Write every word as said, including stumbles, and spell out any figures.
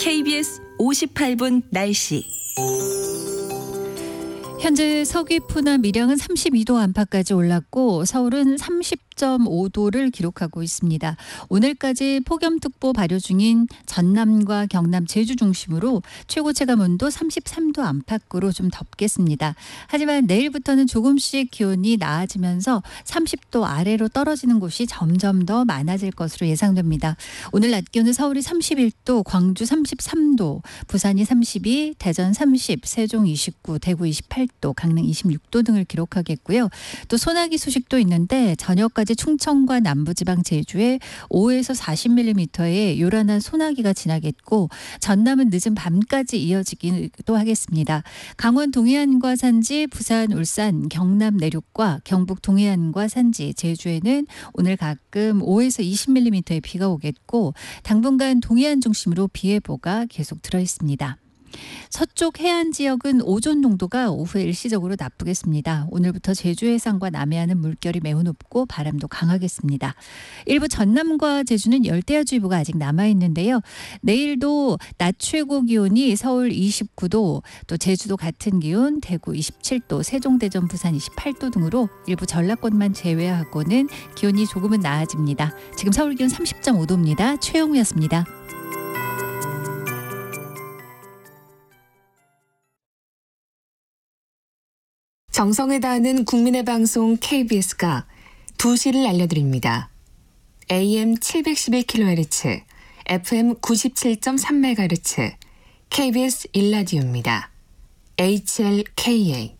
케이비에스 오십팔 분 날씨. 현재 서귀포나 밀양은 삼십이 도 안팎까지 올랐고 서울은 삼십 점 오 도를 기록하고 있습니다. 오늘까지 폭염특보 발효 중인 전남과 경남 제주 중심으로 최고 체감 온도 삼십삼 도 안팎으로 좀 덥겠습니다. 하지만 내일부터는 조금씩 기온이 나아지면서 삼십 도 아래로 떨어지는 곳이 점점 더 많아질 것으로 예상됩니다. 오늘 낮 기온은 서울이 삼십일 도, 광주 삼십삼 도, 부산이 삼십이, 대전 삼십, 세종 이십구, 대구 이십팔 도, 강릉 이십육 도 등을 기록하겠고요. 또 소나기 소식도 있는데 저녁까지 충청과 남부지방 제주에 오에서 사십 밀리미터의 요란한 소나기가 지나겠고 전남은 늦은 밤까지 이어지기도 하겠습니다. 강원 동해안과 산지, 부산, 울산, 경남 내륙과 경북 동해안과 산지, 제주에는 오늘 가끔 오에서 이십 밀리미터의 비가 오겠고 당분간 동해안 중심으로 비 예보가 계속 들어 있습니다. 서쪽 해안 지역은 오존 농도가 오후에 일시적으로 나쁘겠습니다. 오늘부터 제주 해상과 남해안은 물결이 매우 높고 바람도 강하겠습니다. 일부 전남과 제주는 열대야주의보가 아직 남아있는데요. 내일도 낮 최고 기온이 서울 이십구 도, 또 제주도 같은 기온, 대구 이십칠 도, 세종, 대전, 부산 이십팔 도 등으로 일부 전라권만 제외하고는 기온이 조금은 나아집니다. 지금 서울 기온 삼십 점 오 도입니다. 최영우였습니다. 정성을 다하는 국민의 방송 케이비에스가 두 시를 알려드립니다. 에이엠 칠백십일 킬로헤르츠, 에프엠 구십칠 점 삼 메가헤르츠, 케이비에스 일 라디오입니다. 에이치엘케이에이